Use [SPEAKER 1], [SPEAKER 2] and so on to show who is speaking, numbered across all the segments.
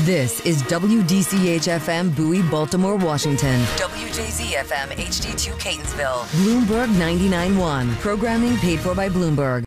[SPEAKER 1] This is WDCH-FM Bowie, Baltimore, Washington. WJZ-FM HD2 Catonsville. Bloomberg 99.1. Programming paid for by Bloomberg.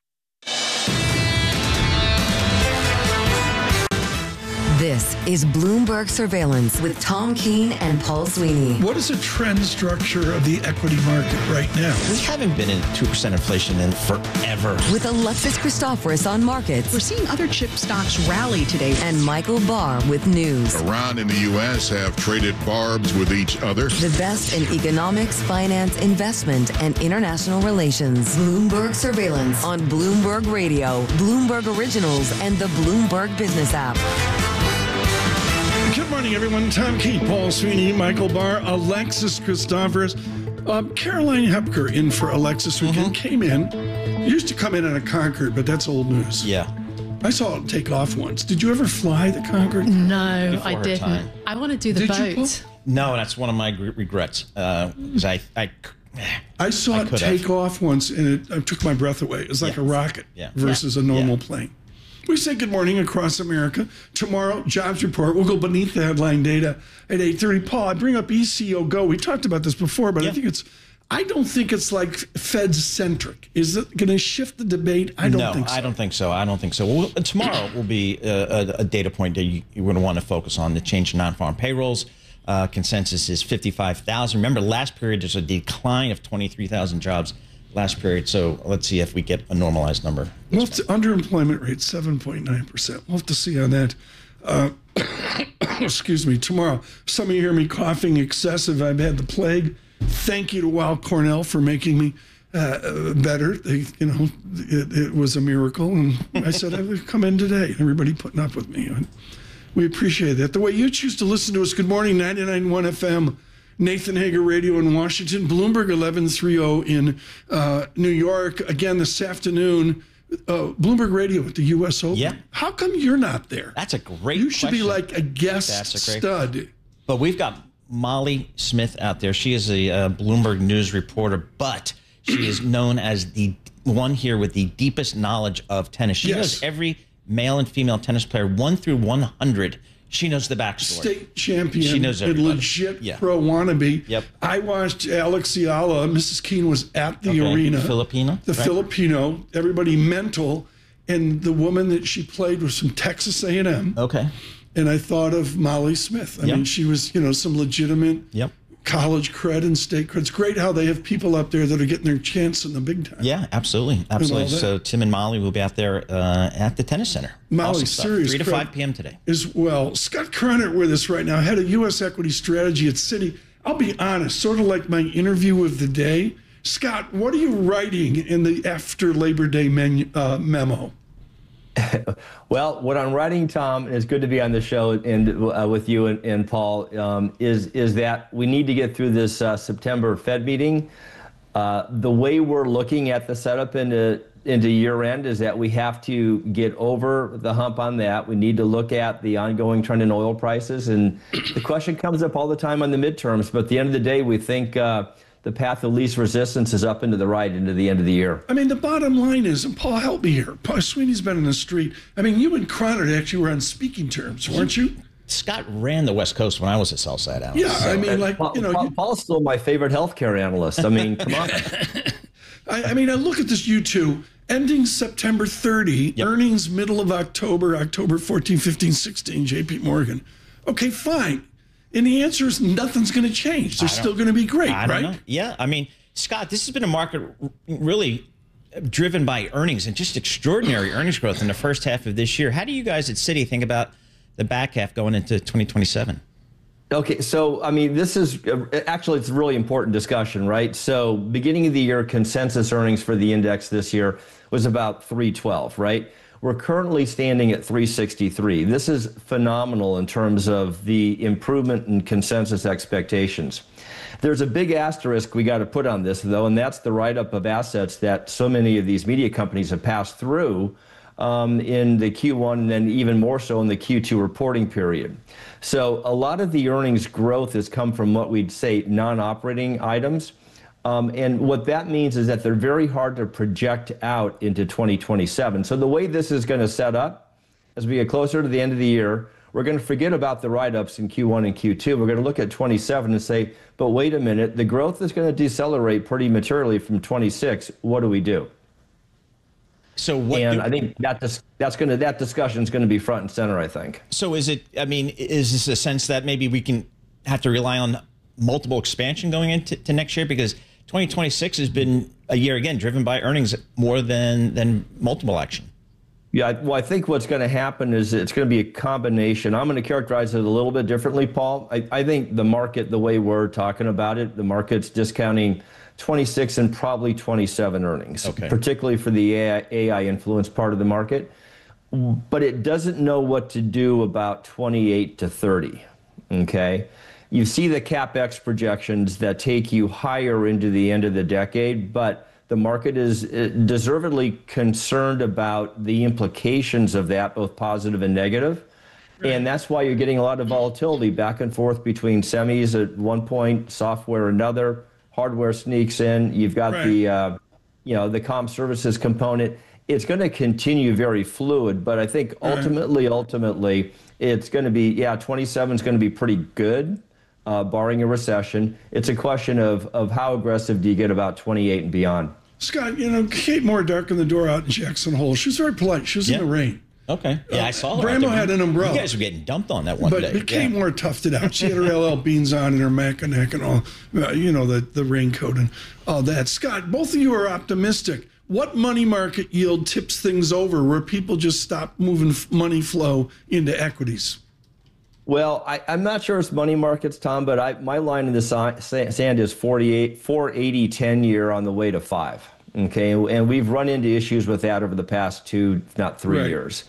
[SPEAKER 1] This is Bloomberg Surveillance with Tom Keene and Paul Sweeney.
[SPEAKER 2] What is the trend structure of the equity market right now?
[SPEAKER 3] We haven't been in 2% inflation in forever.
[SPEAKER 1] With Alexis Christoforous on markets.
[SPEAKER 4] We're seeing other chip stocks rally today.
[SPEAKER 1] And Michael Barr with news.
[SPEAKER 5] Iran and the U.S. have traded barbs with each other.
[SPEAKER 1] The best in economics, finance, investment, and international relations. Bloomberg Surveillance on Bloomberg Radio, Bloomberg Originals, and the Bloomberg Business app.
[SPEAKER 2] Good morning, everyone. Tom Keene, Paul Sweeney, Michael Barr, Alexis Christoforous. Caroline Hepker in for Alexis, who came in. Used to come in on a Concorde, but that's old news.
[SPEAKER 3] Yeah.
[SPEAKER 2] I saw it take off once. Did you ever fly the Concorde?
[SPEAKER 6] No,
[SPEAKER 3] Before
[SPEAKER 6] I
[SPEAKER 3] her
[SPEAKER 6] didn't.
[SPEAKER 3] time.
[SPEAKER 6] I want to do the
[SPEAKER 2] Did you, Paul?
[SPEAKER 6] boat.
[SPEAKER 3] No, that's one of my regrets. 'Cause I
[SPEAKER 2] saw it
[SPEAKER 3] could
[SPEAKER 2] take
[SPEAKER 3] have.
[SPEAKER 2] off once, and it took my breath away. It was like a rocket versus a normal plane. We say good morning across America. Tomorrow, jobs report. We'll go beneath the headline data at 8:30. Paul, I bring up ECO Go. We talked about this before, but I don't think it's like Fed-centric. Is it going to shift the debate? I don't think so.
[SPEAKER 3] I don't think so. Well, tomorrow will be a data point that you're going to want to focus on, the change in non-farm payrolls. Consensus is 55,000. Remember, last period, there's a decline of 23,000 jobs last period. So let's see if we get a normalized number.
[SPEAKER 2] Well, underemployment rate, 7.9%. We'll have to see on that. Excuse me, tomorrow. Some of you hear me coughing excessive. I've had the plague. Thank you to Weill Cornell for making me better. It was a miracle. And I said I would come in today. Everybody putting up with me. We appreciate that. The way you choose to listen to us, good morning, 99.1 FM. Nathan Hager Radio in Washington, Bloomberg 1130 in New York. Again, this afternoon, Bloomberg Radio at the U.S. Open.
[SPEAKER 3] Yeah.
[SPEAKER 2] How come you're not there?
[SPEAKER 3] That's a great
[SPEAKER 2] You should
[SPEAKER 3] question.
[SPEAKER 2] be like a guest stud.
[SPEAKER 3] But we've got Molly Smith out there. She is a Bloomberg News reporter, but she is known as the one here with the deepest knowledge of tennis. She knows every male and female tennis player, 1 through 100. She knows the backstory.
[SPEAKER 2] State champion.
[SPEAKER 3] She knows
[SPEAKER 2] and
[SPEAKER 3] everybody.
[SPEAKER 2] legit pro wannabe.
[SPEAKER 3] Yep.
[SPEAKER 2] I watched Alex Ayala. Mrs. Keene was at the arena.
[SPEAKER 3] Filipino.
[SPEAKER 2] The Filipino. Everybody mental. And the woman that she played was from Texas A&M.
[SPEAKER 3] Okay.
[SPEAKER 2] And I thought of Molly Smith. I mean, she was, some legitimate college cred and state cred. It's great how they have people up there that are getting their chance in the big time.
[SPEAKER 3] Yeah, absolutely. So Tim and Molly will be out there at the tennis center.
[SPEAKER 2] Molly,
[SPEAKER 3] awesome
[SPEAKER 2] serious
[SPEAKER 3] 3 to
[SPEAKER 2] cred
[SPEAKER 3] 5 p.m. today.
[SPEAKER 2] As well. Scott Cronert with us right now, head of U.S. equity strategy at Citi. I'll be honest, sort of like my interview of the day. Scott, what are you writing in the after Labor Day memo?
[SPEAKER 7] Well, what I'm writing, Tom, and it's good to be on the show and with you and Paul, is that we need to get through this September Fed meeting. The way we're looking at the setup into year end is that we have to get over the hump on that. We need to look at the ongoing trend in oil prices. And the question comes up all the time on the midterms. But at the end of the day, we think the path of least resistance is up into the right into the end of the year.
[SPEAKER 2] I mean, the bottom line is, and Paul, help me here. Paul Sweeney's been in the street. I mean, you and Cronert actually were on speaking terms, weren't you?
[SPEAKER 3] Scott ran the West Coast when I was a sell-side analyst.
[SPEAKER 2] Yeah, so, I mean,
[SPEAKER 7] Paul's still my favorite healthcare analyst. I mean, come on.
[SPEAKER 2] I look at this U2, ending September 30, earnings middle of October 14, 15, 16, JP Morgan. Okay, fine. And the answer is nothing's going to change. They're still going to be great,
[SPEAKER 3] I
[SPEAKER 2] right?
[SPEAKER 3] don't know. Yeah, I mean, Scott, this has been a market really driven by earnings and just extraordinary earnings growth in the first half of this year. How do you guys at Citi think about the back half going into 2027?
[SPEAKER 7] Okay, so, I mean, this is actually, it's a really important discussion, right? So beginning of the year, consensus earnings for the index this year was about 312, right? We're currently standing at 363. This is phenomenal in terms of the improvement in consensus expectations. There's a big asterisk we got to put on this, though, and that's the write-up of assets that so many of these media companies have passed through in the Q1 and then even more so in the Q2 reporting period. So a lot of the earnings growth has come from what we'd say non-operating items. And what that means is that they're very hard to project out into 2027. So the way this is going to set up, as we get closer to the end of the year, we're going to forget about the write-ups in Q1 and Q2. We're going to look at 27 and say, but wait a minute, the growth is going to decelerate pretty materially from 26. What do we do?
[SPEAKER 3] So what?
[SPEAKER 7] And I think that discussion is going to be front and center, I think.
[SPEAKER 3] So is it? I mean, is this a sense that maybe we can have to rely on multiple expansion going into next year, because 2026 has been a year again driven by earnings more than multiple action?
[SPEAKER 7] Yeah, well, I think what's going to happen is it's going to be a combination. I'm going to characterize it a little bit differently, Paul. I think the market, the way we're talking about it, the market's discounting 26 and probably 27 earnings, particularly for the AI influenced part of the market. But it doesn't know what to do about 28 to 30, okay? You see the CapEx projections that take you higher into the end of the decade, but the market is deservedly concerned about the implications of that, both positive and negative. Right. And that's why you're getting a lot of volatility back and forth between semis at one point, software another, hardware sneaks in. You've got the comm services component. It's going to continue very fluid, but I think ultimately, it's going to be, 27 is going to be pretty good. Barring a recession. It's a question of how aggressive do you get about 28 and beyond.
[SPEAKER 2] Scott, Kate Moore darkened the door out in Jackson Hole. She was very polite. She was in the rain.
[SPEAKER 3] Okay. Yeah, I saw her.
[SPEAKER 2] Brambo had an umbrella.
[SPEAKER 3] You guys were getting dumped on that one day.
[SPEAKER 2] But Kate Moore toughed it out. She had her LL Beans on and her Mackinac and all, the raincoat and all that. Scott, both of you are optimistic. What money market yield tips things over where people just stop moving money flow into equities?
[SPEAKER 7] Well, I'm not sure it's money markets, Tom, but my line in the sand is 480 10-year on the way to 5. Okay, and we've run into issues with that over the past 2, if not 3 years.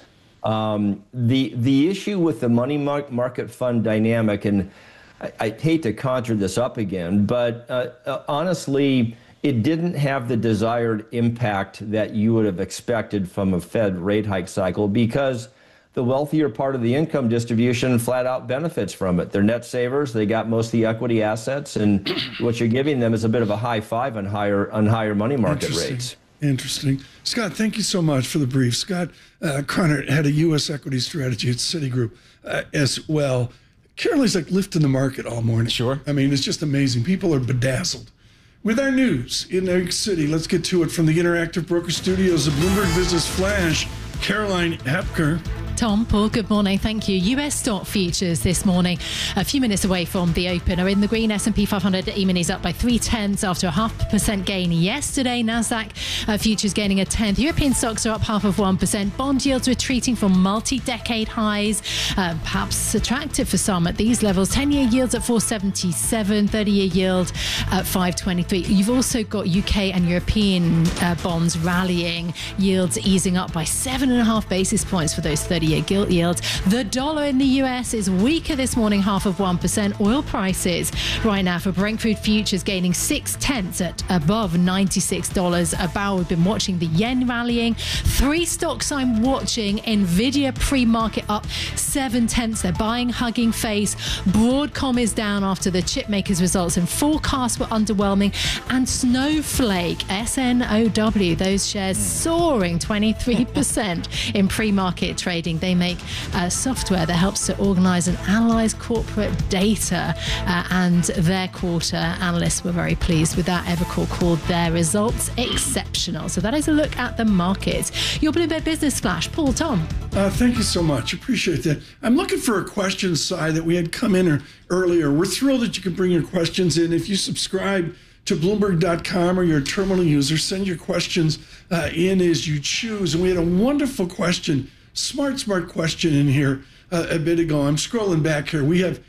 [SPEAKER 7] The issue with the money market fund dynamic, and I hate to conjure this up again, but honestly, it didn't have the desired impact that you would have expected from a Fed rate hike cycle, because the wealthier part of the income distribution flat out benefits from it. They're net savers. They got most of the equity assets, and what you're giving them is a bit of a high five on higher money market rates.
[SPEAKER 2] Interesting. Scott, thank you so much for the brief. Scott Cronert had a U.S. equity strategy at Citigroup as well. Carolyn's like lifting the market all morning.
[SPEAKER 3] Sure.
[SPEAKER 2] I mean, it's just amazing. People are bedazzled. With our news in New York City, let's get to it from the Interactive Broker Studios of Bloomberg Business Flash, Caroline Hepker.
[SPEAKER 6] Tom, Paul, good morning. Thank you. US stock futures this morning, a few minutes away from the open, are in the green. S&P 500 E-minis up by 0.3 after a 0.5% gain yesterday. Nasdaq futures gaining a 10th. European stocks are up 0.5%. Bond yields retreating from multi-decade highs, perhaps attractive for some at these levels. 10-year yields at 4.77, 30-year yield at 5.23. You've also got UK and European bonds rallying, yields easing up by 7.5 basis points for those 30-year gilt yields. The dollar in the US is weaker this morning, 0.5%. Oil prices right now for Brent crude futures gaining 0.6 at above $96 a barrel. We've been watching the yen rallying. 3 stocks I'm watching. Nvidia pre-market up 0.7. They're buying, hugging face. Broadcom is down after the chip makers results and forecasts were underwhelming. And Snowflake, SNOW, those shares soaring 23% in pre-market trading. They make software that helps to organize and analyze corporate data, and their quarter analysts were very pleased with that. Evercore called their results exceptional. So that is a look at the markets. Your Bloomberg Business Flash, Paul, Tom.
[SPEAKER 2] Thank you so much. Appreciate that. I'm looking for a question, Cy, that we had come in earlier. We're thrilled that you can bring your questions in. If you subscribe to Bloomberg.com or you're a terminal user, send your questions in as you choose. And we had a wonderful question, smart question in here a bit ago. I'm scrolling back here.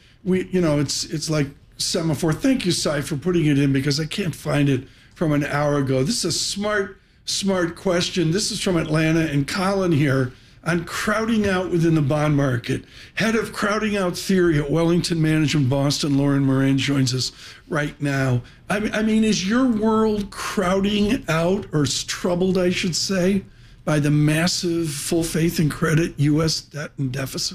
[SPEAKER 2] It's like semaphore. Thank you, Cy, for putting it in because I can't find it from an hour ago. This is a smart question. This is from Atlanta, and Colin here on crowding out within the bond market. Head of crowding out theory at Wellington Management Boston, Lauren Moran, joins us right now. I mean, is your world crowding out, or troubled, I should say, by the massive full faith and credit U.S. debt and deficit?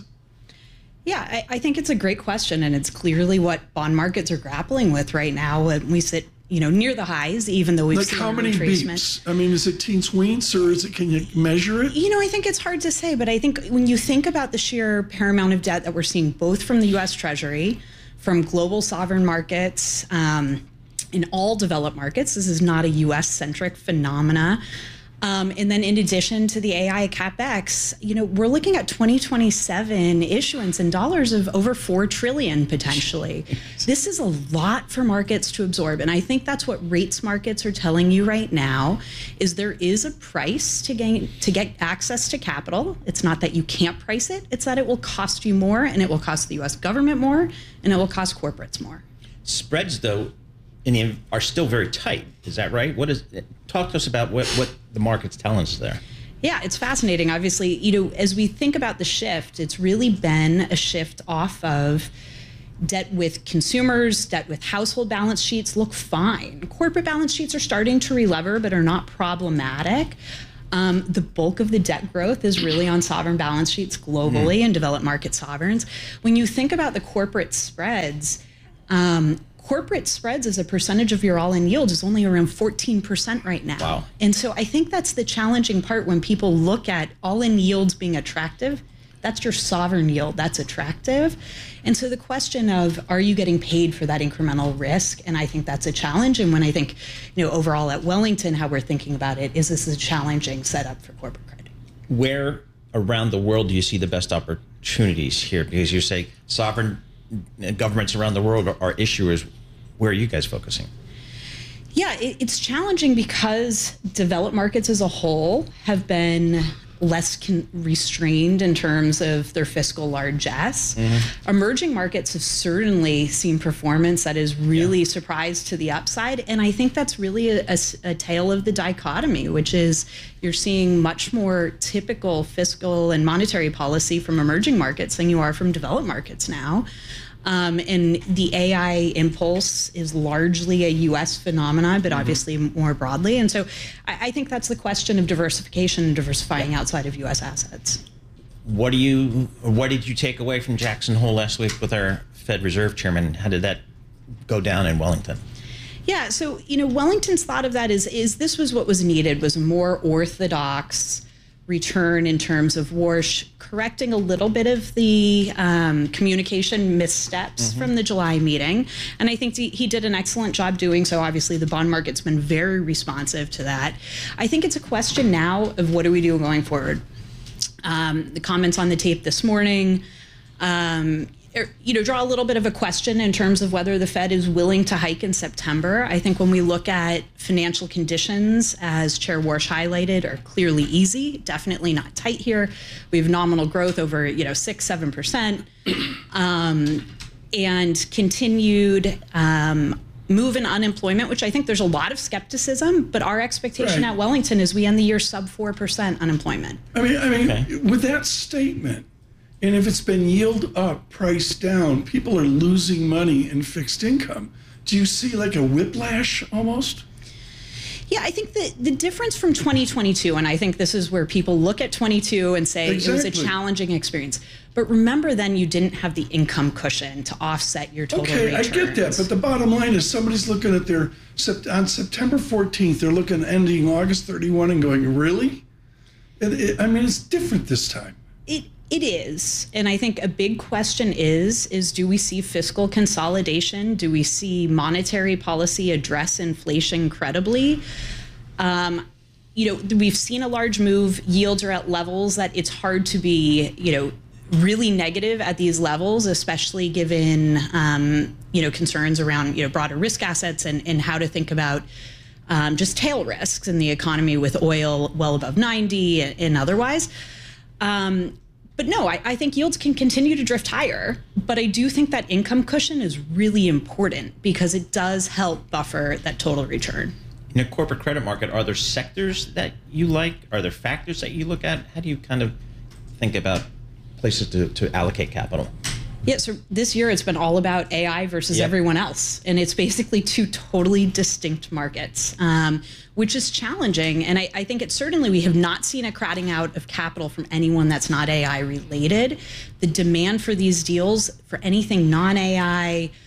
[SPEAKER 4] Yeah, I think it's a great question, and it's clearly what bond markets are grappling with right now. We sit
[SPEAKER 8] near the highs, even though we've seen
[SPEAKER 2] how many
[SPEAKER 8] retracement.
[SPEAKER 2] beeps? I mean, is it teens weens, or can you measure it?
[SPEAKER 8] I think it's hard to say, but I think when you think about the sheer paramount of debt that we're seeing both from the U.S. Treasury, from global sovereign markets, in all developed markets, this is not a U.S.-centric phenomena. And then in addition to the AI CapEx, we're looking at 2027 issuance in dollars of over $4 trillion potentially. This is a lot for markets to absorb. And I think that's what rates markets are telling you right now, is there is a price to get access to capital. It's not that you can't price it. It's that it will cost you more, and it will cost the U.S. government more, and it will cost corporates more.
[SPEAKER 3] Spreads, though, are still very tight. Is that right? Talk to us about what the market's telling us there.
[SPEAKER 8] Yeah, it's fascinating. Obviously, as we think about the shift, it's really been a shift off of debt with consumers, debt with household balance sheets look fine. Corporate balance sheets are starting to relever, but are not problematic. The bulk of the debt growth is really on sovereign balance sheets globally and developed market sovereigns. When you think about the corporate spreads as a percentage of your all-in yield is only around 14% right now.
[SPEAKER 3] Wow.
[SPEAKER 8] And so I think that's the challenging part when people look at all-in yields being attractive. That's your sovereign yield. That's attractive. And so the question of, are you getting paid for that incremental risk? And I think that's a challenge. And when I think, overall at Wellington, how we're thinking about it is this is a challenging setup for corporate credit.
[SPEAKER 3] Where around the world do you see the best opportunities here? Because you say sovereign governments around the world are issuers. Where are you guys focusing?
[SPEAKER 8] Yeah, it's challenging because developed markets as a whole have been less restrained in terms of their fiscal largesse. Emerging markets have certainly seen performance that is really surprised to the upside. And I think that's really a tale of the dichotomy, which is you're seeing much more typical fiscal and monetary policy from emerging markets than you are from developed markets now. And the AI impulse is largely a U.S. phenomenon, but obviously more broadly. And so I think that's the question of diversification and diversifying outside of U.S. assets.
[SPEAKER 3] What did you take away from Jackson Hole last week with our Fed Reserve Chairman? How did that go down in Wellington?
[SPEAKER 8] Yeah, so Wellington's thought of that is this was what was needed, was a more orthodox return in terms of Warsh correcting a little bit of the communication missteps from the July meeting. And I think he did an excellent job doing so. Obviously, the bond market's been very responsive to that. I think it's a question now of what do we do going forward? The comments on the tape this morning, draw a little bit of a question in terms of whether the Fed is willing to hike in September. I think when we look at financial conditions, as Chair Warsh highlighted, are clearly easy, definitely not tight here. We have nominal growth over 6-7%, and continued move in unemployment, which I think there's a lot of skepticism, but our expectation at Wellington is we end the year sub 4% unemployment.
[SPEAKER 2] I mean, with that statement, and if it's been yield up, price down, people are losing money in fixed income. Do you see like a whiplash almost?
[SPEAKER 8] Yeah, I think the difference from 2022, and I think this is where people look at 22 and say it was a challenging experience. But remember then you didn't have the income cushion to offset your total returns.
[SPEAKER 2] I get that, but the bottom line is somebody's looking at on September 14th, they're looking ending August 31 and going, really? It's different this time.
[SPEAKER 8] It is. And I think a big question is do we see fiscal consolidation? Do we see monetary policy address inflation credibly? We've seen a large move. Yields are at levels that it's hard to be, really negative at these levels, especially given, concerns around, broader risk assets and how to think about just tail risks in the economy with oil well above 90 and otherwise. But no, I think yields can continue to drift higher, but I do think that income cushion is really important because it does help buffer that total return.
[SPEAKER 3] In a corporate credit market, are there sectors that you like? Are there factors that you look at? How do you kind of think about places to allocate capital?
[SPEAKER 8] Yeah, so this year it's been all about AI versus everyone else. And it's basically two totally distinct markets, which is challenging. And I think we have not seen a crowding out of capital from anyone that's not AI related. The demand for these deals, for anything non-AI,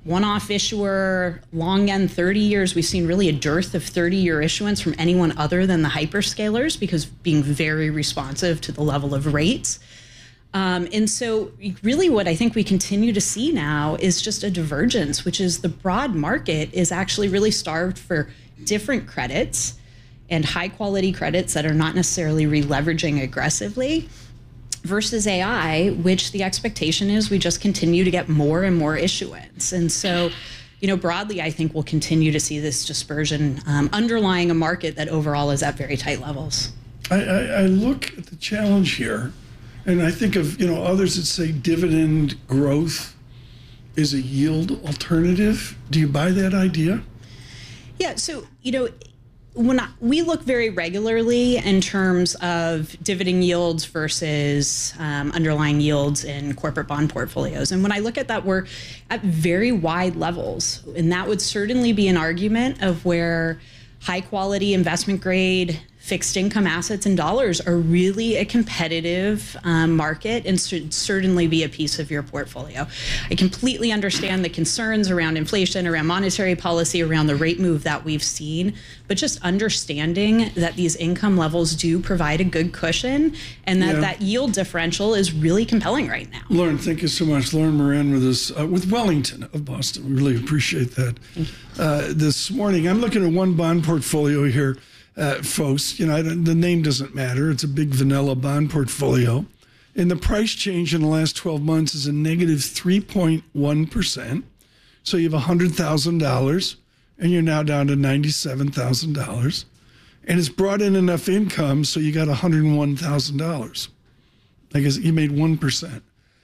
[SPEAKER 8] one-off issuer, long end 30 years. We've seen really a dearth of 30-year issuance from anyone other than the hyperscalers because being very responsive to the level of rates. And so really what I think we continue to see now is just a divergence, which is the broad market is actually really starved for different credits and high quality credits that are not necessarily re-leveraging aggressively, versus AI, which the expectation is we just continue to get more and more issuance. And so, broadly, I think we'll continue to see this dispersion underlying a market that overall is at very tight levels.
[SPEAKER 2] I look at the challenge here, and I think of, others that say dividend growth is a yield alternative. Do you buy that idea?
[SPEAKER 8] Yeah, so, when we look very regularly in terms of dividend yields versus underlying yields in corporate bond portfolios. And when I look at that, we're at very wide levels. And that would certainly be an argument of where high quality investment grade fixed income assets in dollars are really a competitive market and should certainly be a piece of your portfolio. I completely understand the concerns around inflation, around monetary policy, around the rate move that we've seen, but just understanding that these income levels do provide a good cushion and that that yield differential is really compelling right now.
[SPEAKER 2] Lauren, thank you so much. Lauren Moran with us, with Wellington of Boston. We really appreciate that. This morning, I'm looking at one bond portfolio here. Folks, the name doesn't matter. It's a big vanilla bond portfolio. And the price change in the last 12 months is a negative 3.1%. So you have $100,000 and you're now down to $97,000. And it's brought in enough income so you got $101,000. I guess you made 1%.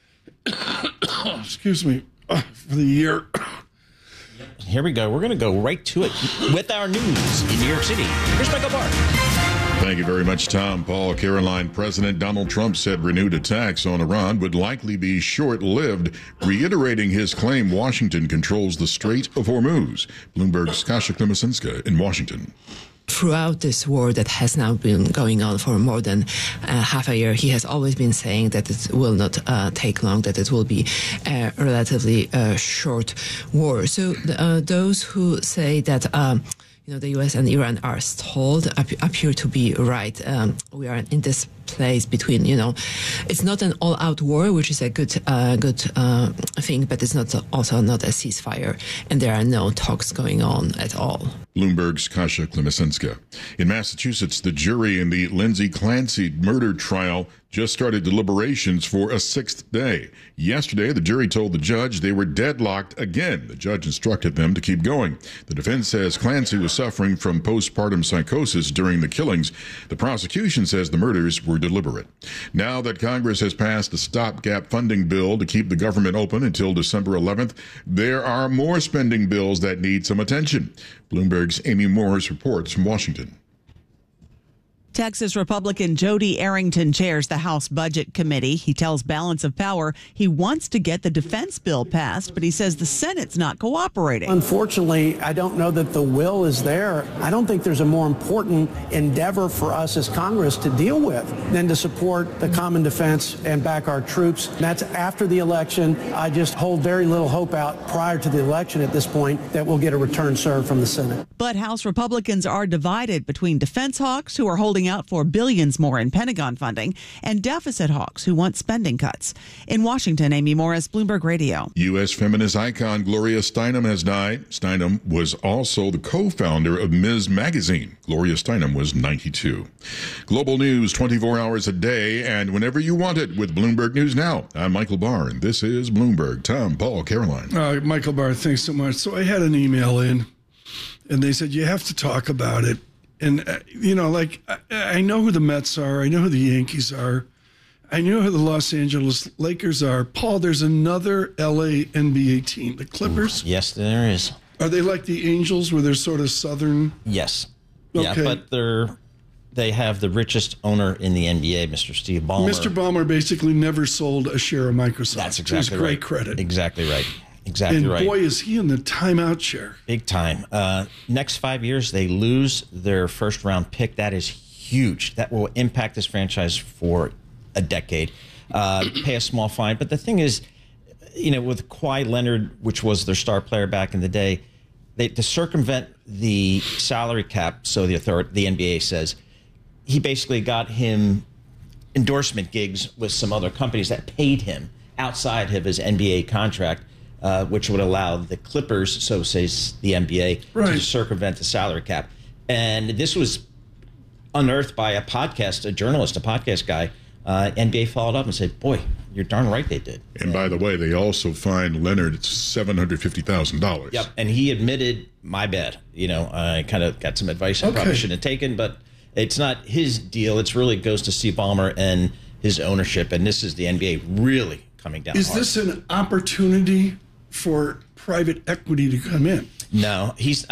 [SPEAKER 2] Excuse me, for the year.
[SPEAKER 3] Here we go. We're going to go right to it with our news in New York City. Here's Michael Barr.
[SPEAKER 5] Thank you very much, Tom. Paul, Caroline. President Donald Trump said renewed attacks on Iran would likely be short-lived, reiterating his claim Washington controls the Strait of Hormuz. Bloomberg's Kasia Klimasinska in Washington.
[SPEAKER 9] Throughout this war that has now been going on for more than half a year, he has always been saying that it will not take long, that it will be a relatively short war. So those who say that the U.S. and Iran are stalled appear to be right. We are in this place between, it's not an all-out war, which is a good thing, but it's also not a ceasefire, and there are no talks going on at all.
[SPEAKER 5] Bloomberg's Kasia Klimasinska. In Massachusetts, the jury in the Lindsay Clancy murder trial just started deliberations for a sixth day. Yesterday, the jury told the judge they were deadlocked again. The judge instructed them to keep going. The defense says Clancy was suffering from postpartum psychosis during the killings. The prosecution says the murders were deliberate. Now that Congress has passed a stopgap funding bill to keep the government open until December 11th, there are more spending bills that need some attention. Bloomberg's Amy Morris reports from Washington.
[SPEAKER 10] Texas Republican Jody Arrington chairs the House Budget Committee. He tells Balance of Power he wants to get the defense bill passed, but he says the Senate's not cooperating.
[SPEAKER 11] Unfortunately, I don't know that the will is there. I don't think there's a more important endeavor for us as Congress to deal with than to support the common defense and back our troops. And that's after the election. I just hold very little hope out prior to the election at this point that we'll get a return served from the Senate.
[SPEAKER 10] But House Republicans are divided between defense hawks who are holding out for billions more in Pentagon funding and deficit hawks who want spending cuts. In Washington, Amy Morris, Bloomberg Radio.
[SPEAKER 5] U.S. feminist icon Gloria Steinem has died. Steinem was also the co-founder of Ms. Magazine. Gloria Steinem was 92. Global news 24 hours a day and whenever you want it with Bloomberg News Now. I'm Michael Barr, and this is Bloomberg. Tom, Paul, Caroline.
[SPEAKER 2] Michael Barr, thanks so much. So I had an email in, and they said, you have to talk about it. And, I know who the Mets are. I know who the Yankees are. I know who the Los Angeles Lakers are. Paul, there's another L.A. NBA team, the Clippers.
[SPEAKER 3] Yes, there is.
[SPEAKER 2] Are they like the Angels where they're sort of southern?
[SPEAKER 3] Yes.
[SPEAKER 2] Okay.
[SPEAKER 3] Yeah, but they have the richest owner in the NBA, Mr. Steve Ballmer.
[SPEAKER 2] Mr. Ballmer basically never sold a share of Microsoft.
[SPEAKER 3] That's exactly right.
[SPEAKER 2] Great credit.
[SPEAKER 3] Exactly right. Exactly right.
[SPEAKER 2] And boy, is he in the timeout chair.
[SPEAKER 3] Big time. Next 5 years, they lose their first round pick. That is huge. That will impact this franchise for a decade. Pay a small fine. But the thing is, with Kawhi Leonard, which was their star player back in the day, to circumvent the salary cap, so the NBA says, he basically got him endorsement gigs with some other companies that paid him outside of his NBA contract, which would allow the Clippers, so says the NBA, to circumvent the salary cap. And this was unearthed by a podcast guy. NBA followed up and said, boy, you're darn right they did.
[SPEAKER 5] And by the way, they also fined Leonard $750,000.
[SPEAKER 3] Yep, and he admitted, my bad. I kind of got some advice I probably shouldn't have taken, but it's not his deal. It really goes to Steve Ballmer and his ownership, and this is the NBA really coming down hard.
[SPEAKER 2] Is this an opportunity for private equity to come in?
[SPEAKER 3] No, if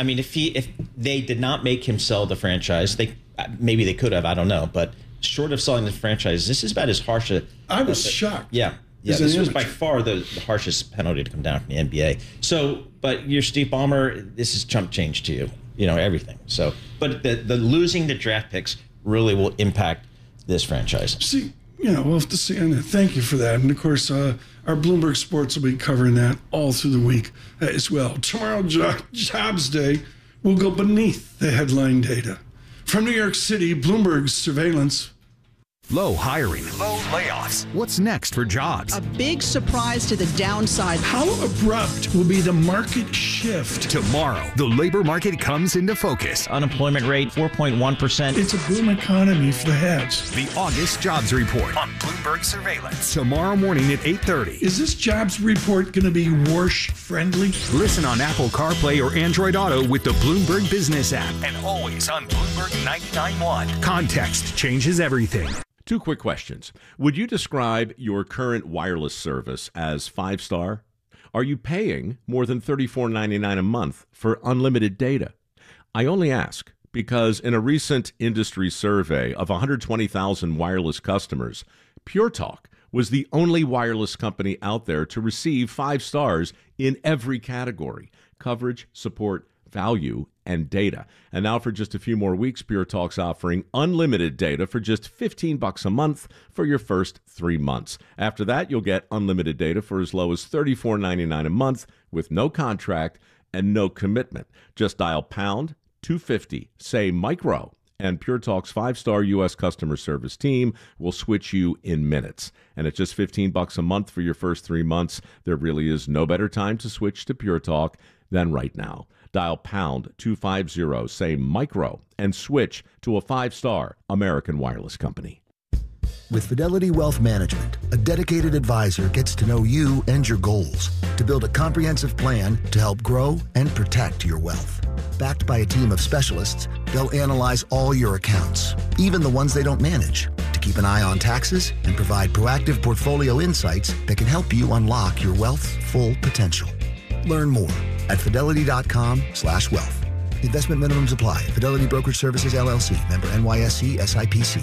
[SPEAKER 3] they did not make him sell the franchise, maybe they could have, I don't know, but short of selling the franchise, this is about as harsh a...
[SPEAKER 2] I was shocked.
[SPEAKER 3] Yeah. This was by far the harshest penalty to come down from the NBA. So, but you're Steve Ballmer, this is chump change to you, everything. So, but the losing the draft picks really will impact this franchise.
[SPEAKER 2] See, we'll have to see on that. Thank you for that. And of course, our Bloomberg Sports will be covering that all through the week as well. Tomorrow, Jobs Day, will go beneath the headline data. From New York City, Bloomberg's surveillance.
[SPEAKER 12] Low hiring. Low layoffs. What's next for jobs?
[SPEAKER 4] A big surprise to the downside.
[SPEAKER 2] How abrupt will be the market shift?
[SPEAKER 12] Tomorrow, the labor market comes into focus.
[SPEAKER 3] Unemployment rate, 4.1%.
[SPEAKER 2] It's a boom economy for the heads.
[SPEAKER 12] The August Jobs Report on Bloomberg Surveillance. Tomorrow morning at 8:30.
[SPEAKER 2] Is this jobs report going to be Warsh-friendly?
[SPEAKER 12] Listen on Apple CarPlay or Android Auto with the Bloomberg Business app. And always on Bloomberg 99.1. Context changes everything.
[SPEAKER 13] Two quick questions. Would you describe your current wireless service as 5-star? Are you paying more than $34.99 a month for unlimited data? I only ask because in a recent industry survey of 120,000 wireless customers, Pure Talk was the only wireless company out there to receive 5 stars in every category: coverage, support, value, and data. And now for just a few more weeks, Pure Talk's offering unlimited data for just $15 a month for your first 3 months. After that, you'll get unlimited data for as low as $34.99 a month with no contract and no commitment. Just dial pound 250, say micro, and Pure Talk's 5-star U.S. customer service team will switch you in minutes. And at just $15 a month for your first 3 months, there really is no better time to switch to Pure Talk than right now. Dial pound 250, say micro, and switch to a 5-star American wireless company.
[SPEAKER 14] With Fidelity Wealth Management, a dedicated advisor gets to know you and your goals to build a comprehensive plan to help grow and protect your wealth. Backed by a team of specialists, they'll analyze all your accounts, even the ones they don't manage, to keep an eye on taxes and provide proactive portfolio insights that can help you unlock your wealth's full potential. Learn more at fidelity.com/wealth. Investment minimums apply. Fidelity Brokerage Services, LLC. Member NYSE SIPC.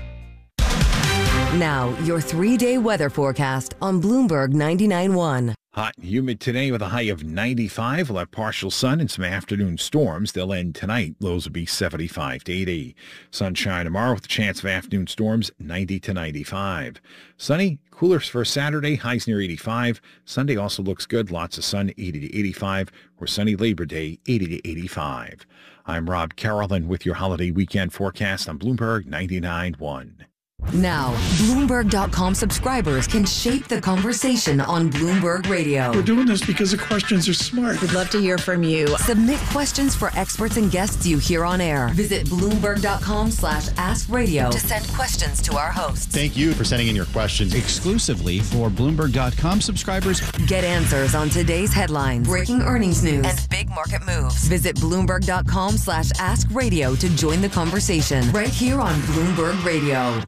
[SPEAKER 1] Now, your 3-day weather forecast on Bloomberg 99.1.
[SPEAKER 15] Hot and humid today with a high of 95. We'll have partial sun and some afternoon storms. They'll end tonight. Lows will be 75 to 80. Sunshine tomorrow with a chance of afternoon storms, 90 to 95. Sunny, cooler for Saturday, highs near 85. Sunday also looks good. Lots of sun, 80 to 85. Or sunny Labor Day, 80 to 85. I'm Rob Carolyn with your holiday weekend forecast on Bloomberg 99.1.
[SPEAKER 1] Now, Bloomberg.com subscribers can shape the conversation on Bloomberg Radio.
[SPEAKER 2] We're doing this because the questions are smart.
[SPEAKER 4] We'd love to hear from you.
[SPEAKER 1] Submit questions for experts and guests you hear on air. Visit Bloomberg.com/askradio to send questions to our hosts.
[SPEAKER 16] Thank you for sending in your questions exclusively for Bloomberg.com subscribers.
[SPEAKER 1] Get answers on today's headlines, breaking earnings news, and big market moves. Visit Bloomberg.com/askradio to join the conversation right here on Bloomberg Radio.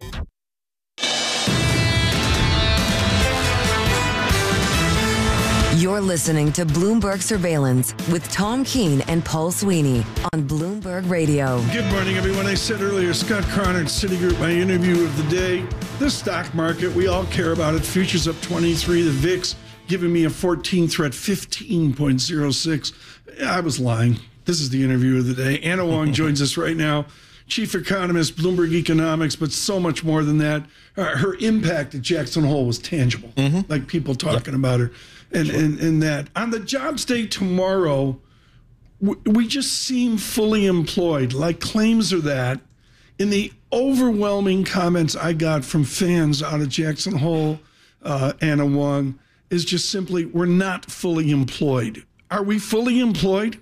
[SPEAKER 1] You're listening to Bloomberg Surveillance with Tom Keene and Paul Sweeney on Bloomberg Radio.
[SPEAKER 2] Good morning, everyone. I said earlier, Scott Cronert, Citigroup, my interview of the day. The stock market, we all care about it. Futures up 23. The VIX giving me a 14 threat, 15.06. I was lying. This is the interview of the day. Anna Wong joins us right now. chief economist, Bloomberg Economics, but so much more than that. Her impact at Jackson Hole was tangible, like people talking about her. And that. On the jobs day tomorrow, we just seem fully employed, like claims are that. In the overwhelming comments I got from fans out of Jackson Hole, Anna Wong, is just simply, we're not fully employed. Are we fully employed?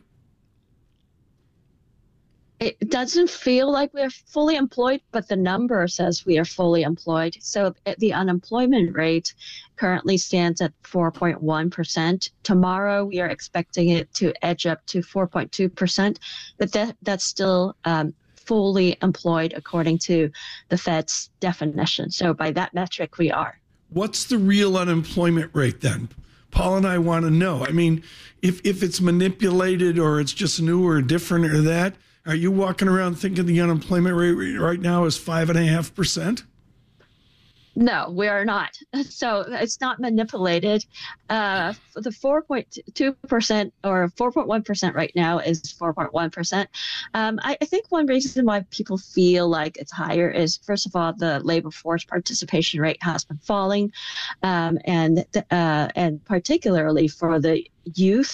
[SPEAKER 17] It doesn't feel like we're fully employed, but the number says we are fully employed. So the unemployment rate currently stands at 4.1%. Tomorrow, we are expecting it to edge up to 4.2%, but that's still fully employed according to the Fed's definition. So by that metric, we are.
[SPEAKER 2] What's the real unemployment rate then? Paul and I want to know. I mean, if it's manipulated or it's just new or different or that, are you walking around thinking the unemployment rate right now is 5.5%?
[SPEAKER 17] No, we are not. So it's not manipulated. The 4.2% or 4.1% right now is 4.1%. I think one reason why people feel like it's higher is, first of all, the labor force participation rate has been falling, and particularly for the youth.